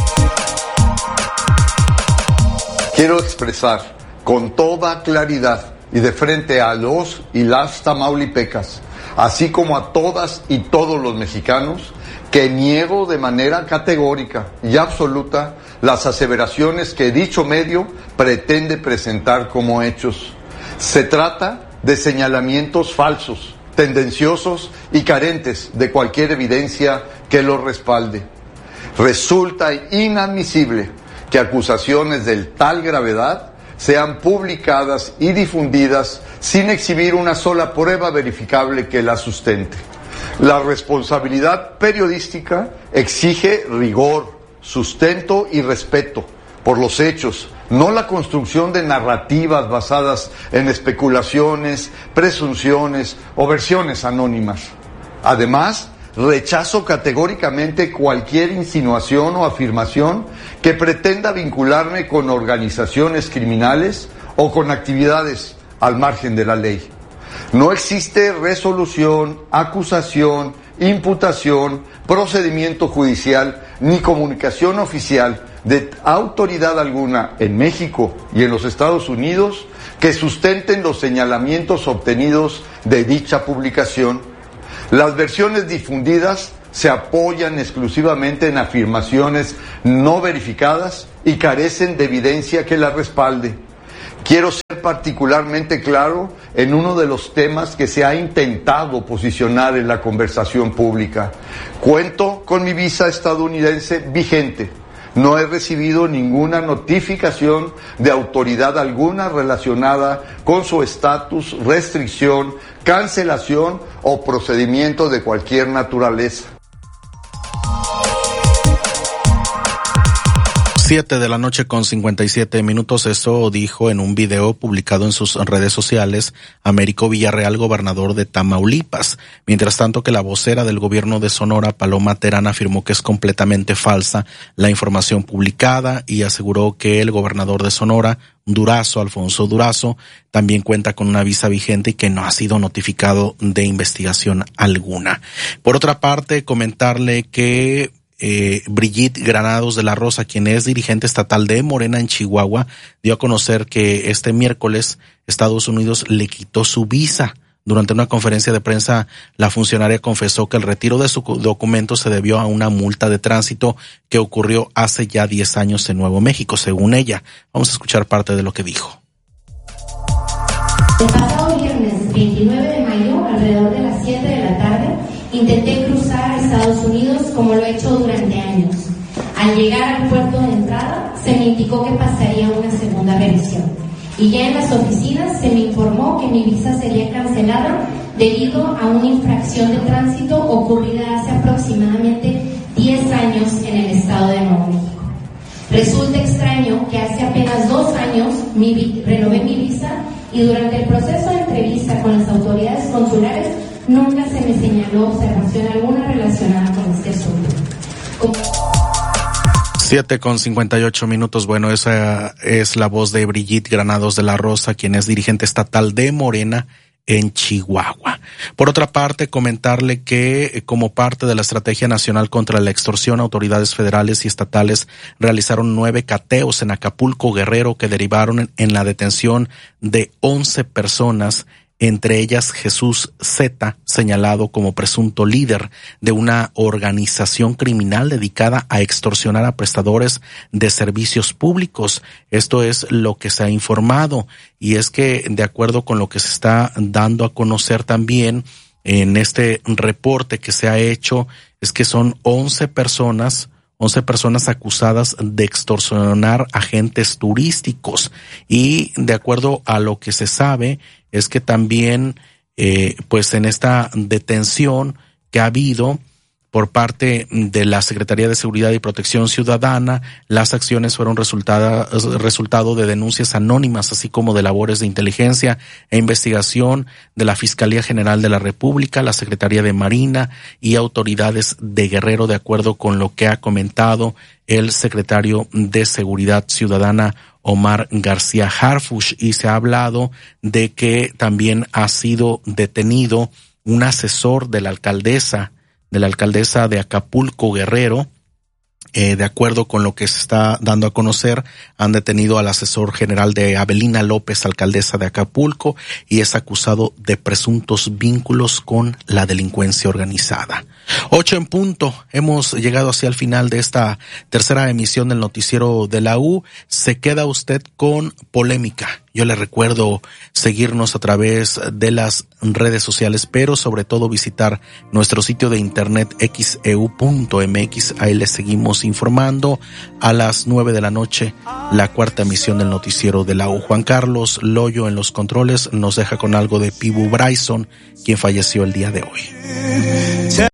Speaker 16: Quiero expresar con toda claridad y de frente a los y las tamaulipecas, así como a todas y todos los mexicanos, que niego de manera categórica y absoluta las aseveraciones que dicho medio pretende presentar como hechos. Se trata de señalamientos falsos, tendenciosos y carentes de cualquier evidencia que los respalde. Resulta inadmisible que acusaciones de tal gravedad sean publicadas y difundidas sin exhibir una sola prueba verificable que la sustente. La responsabilidad periodística exige rigor, sustento y respeto por los hechos, no la construcción de narrativas basadas en especulaciones, presunciones o versiones anónimas. Además, rechazo categóricamente cualquier insinuación o afirmación que pretenda vincularme con organizaciones criminales o con actividades al margen de la ley. No existe resolución, acusación, imputación, procedimiento judicial ni comunicación oficial de autoridad alguna en México y en los Estados Unidos que sustenten los señalamientos obtenidos de dicha publicación. Las versiones difundidas se apoyan exclusivamente en afirmaciones no verificadas y carecen de evidencia que las respalde. Quiero ser particularmente claro en uno de los temas que se ha intentado posicionar en la conversación pública. Cuento con mi visa estadounidense vigente. No he recibido ninguna notificación de autoridad alguna relacionada con su estatus, restricción, cancelación o procedimiento de cualquier naturaleza.
Speaker 1: Siete de la noche con cincuenta y siete minutos. Eso dijo en un video publicado en sus redes sociales Américo Villarreal, gobernador de Tamaulipas. Mientras tanto que la vocera del gobierno de Sonora, Paloma Terán, afirmó que es completamente falsa la información publicada y aseguró que el gobernador de Sonora, Durazo, Alfonso Durazo, también cuenta con una visa vigente y que no ha sido notificado de investigación alguna. Por otra parte, comentarle que Eh, Brigitte Granados de la Rosa, quien es dirigente estatal de Morena en Chihuahua, dio a conocer que este miércoles Estados Unidos le quitó su visa. Durante una conferencia de prensa, la funcionaria confesó que el retiro de su documento se debió a una multa de tránsito que ocurrió hace ya diez años en Nuevo México, según ella. Vamos a escuchar parte de lo que dijo.
Speaker 3: El pasado viernes veintinueve de mayo, alrededor de las siete de la tarde, intenté cruzar a Estados Unidos como lo he hecho durante años. Al llegar al puerto de entrada, se me indicó que pasaría una segunda revisión. Y ya en las oficinas se me informó que mi visa sería cancelada debido a una infracción de tránsito ocurrida hace aproximadamente diez años en el estado de Nuevo México. Resulta extraño que hace apenas dos años mi, renové mi visa y durante el proceso de entrevista con las autoridades consulares nunca se me señaló observación alguna relacionada con este asunto. Como...
Speaker 1: Siete con cincuenta y ocho minutos. Bueno, esa es la voz de Brigitte Granados de la Rosa, quien es dirigente estatal de Morena en Chihuahua. Por otra parte, comentarle que como parte de la Estrategia Nacional contra la Extorsión, autoridades federales y estatales realizaron nueve cateos en Acapulco, Guerrero, que derivaron en la detención de once personas, entre ellas Jesús Z, señalado como presunto líder de una organización criminal dedicada a extorsionar a prestadores de servicios públicos. Esto es lo que se ha informado, y es que de acuerdo con lo que se está dando a conocer también en este reporte que se ha hecho, es que son once personas once personas acusadas de extorsionar agentes turísticos, y de acuerdo a lo que se sabe es que también eh, pues en esta detención que ha habido por parte de la Secretaría de Seguridad y Protección Ciudadana, las acciones fueron resultada, resultado de denuncias anónimas, así como de labores de inteligencia e investigación de la Fiscalía General de la República, la Secretaría de Marina y autoridades de Guerrero, de acuerdo con lo que ha comentado el secretario de Seguridad Ciudadana, Omar García Harfuch, y se ha hablado de que también ha sido detenido un asesor de la alcaldesa de la alcaldesa de Acapulco, Guerrero. Eh, de acuerdo con lo que se está dando a conocer, han detenido al asesor general de Abelina López, alcaldesa de Acapulco, y es acusado de presuntos vínculos con la delincuencia organizada. Ocho en punto. Hemos llegado hacia el final de esta tercera emisión del noticiero de la U. Se queda usted con polémica. Yo le recuerdo seguirnos a través de las redes sociales, pero sobre todo visitar nuestro sitio de internet x e u punto m x. Ahí les seguimos informando. A las nueve de la noche, la cuarta emisión del noticiero de la U. Juan Carlos Loyo en los controles nos deja con algo de Pibu Bryson, quien falleció el día de hoy.